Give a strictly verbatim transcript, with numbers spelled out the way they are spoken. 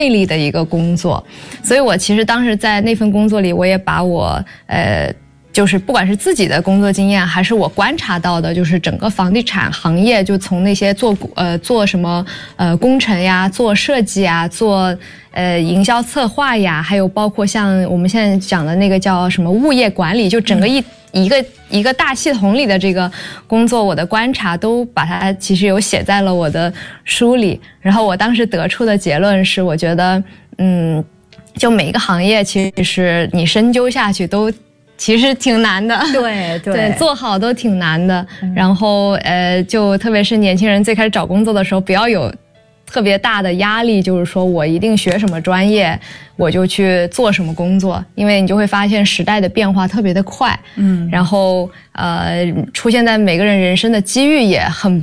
力的一个工作。所以我其实当时在那份工作里，我也把我呃。就是不管是自己的工作经验，还是我观察到的，就是整个房地产行业，就从那些做呃做什么呃工程呀、做设计啊、做呃营销策划呀，还有包括像我们现在讲的那个叫什么物业管理，就整个一、嗯、一个一个大系统里的这个工作，我的观察都把它其实有写在了我的书里。然后我当时得出的结论是，我觉得嗯，就每一个行业其实你深究下去都。其实挺难的， 对 对, 对，做好都挺难的。嗯、然后呃，就特别是年轻人最开始找工作的时候，不要有特别大的压力，就是说我一定学什么专业，我就去做什么工作，因为你就会发现时代的变化特别的快，嗯，然后呃，出现在每个人人生的机遇也很。